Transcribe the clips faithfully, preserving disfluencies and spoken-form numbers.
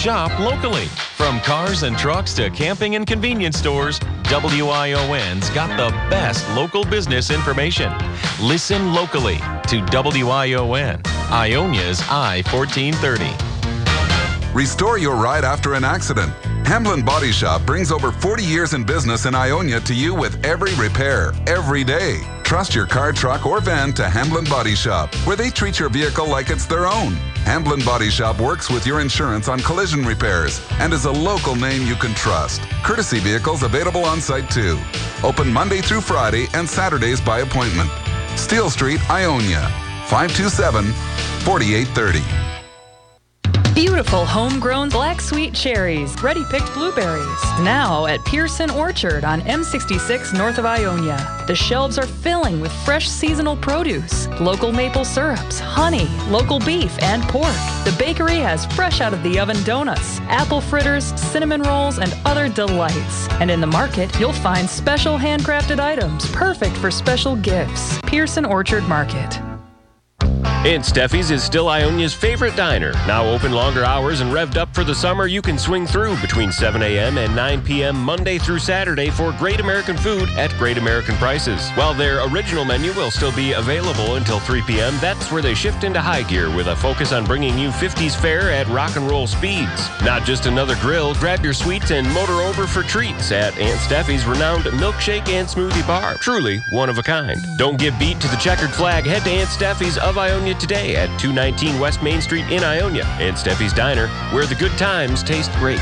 shop locally. From cars and trucks to camping and convenience stores, W I O N's got the best local business information. Listen locally to W I O N, Ionia's I fourteen thirty. Restore your ride after an accident. Hamblin Body Shop brings over forty years in business in Ionia to you with every repair, every day. Trust your car, truck, or van to Hamblin Body Shop, where they treat your vehicle like it's their own. Hamblin Body Shop works with your insurance on collision repairs and is a local name you can trust. Courtesy vehicles available on site too. Open Monday through Friday and Saturdays by appointment. Steel Street, Ionia, five two seven, four eight three zero. Beautiful homegrown black sweet cherries, ready-picked blueberries. Now at Pearson Orchard on M sixty-six north of Ionia. The shelves are filling with fresh seasonal produce, local maple syrups, honey, local beef, and pork. The bakery has fresh out of the oven donuts, apple fritters, cinnamon rolls, and other delights. And in the market, you'll find special handcrafted items perfect for special gifts. Pearson Orchard Market. Aunt Steffi's is still Ionia's favorite diner. Now open longer hours and revved up for the summer, you can swing through between seven a.m. and nine p.m. Monday through Saturday for great American food at great American prices. While their original menu will still be available until three p.m., that's where they shift into high gear with a focus on bringing you fifties fare at rock and roll speeds. Not just another grill, grab your sweets and motor over for treats at Aunt Steffi's renowned milkshake and smoothie bar. Truly one of a kind. Don't give beat to the checkered flag. Head to Aunt Steffi's of Ionia today at two nineteen West Main Street in Ionia. Aunt Steffi's Diner, where the good times taste great.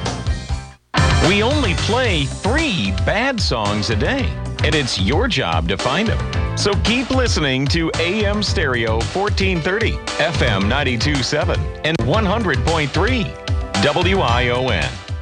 We only play three bad songs a day, and it's your job to find them. So keep listening to A M Stereo fourteen thirty, F M ninety-two point seven, and one hundred point three W I O N.